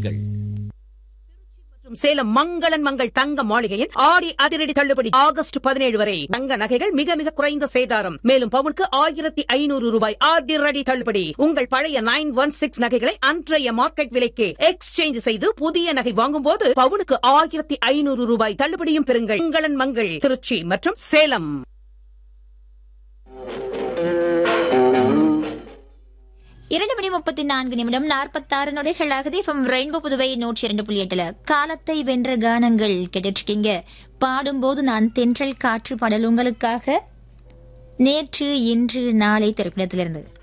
பெறுங்கள். சேலம் மங்களன் மங்கள் தங்க மாளிகையின் ஆடி அதிரடி தள்ளுபடி ஆகஸ்ட் 17 வரை. தங்க நகைகள் மிக மிக குறைந்த சேதாரம். மேலும் பவுனுக்கு 1500 ரூபாய் அதிரடி தள்ளுபடி. உங்கள் பழைய 916 நகைகளை அன்றைய மார்க்கெட் விலைக்கு எக்ஸ்சேஞ்ச் செய்து புதிய நகை வாங்கும் போது பவுனுக்கு 1500 ரூபாய் தள்ளுபடியும் பெறுங்கள். மங்களன் மங்கள் திருச்சி மற்றும் சேலம். 2:34 46 நொடிகளாகுது. ரெயின்போ புதுவை 102.8 காலத்தை வென்ற கானங்கள் கேட்டுட்டு இருக்கீங்க. பாடும்போது நான் தென்றல் காற்று பாடல் உங்களுக்காக நேற்று இன்று நாளை திரைப்படத்திலிருந்து.